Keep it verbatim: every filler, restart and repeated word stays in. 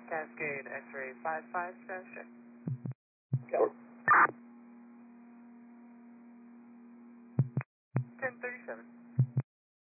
Cascade X-ray five five, status check. Go. ten thirty-seven.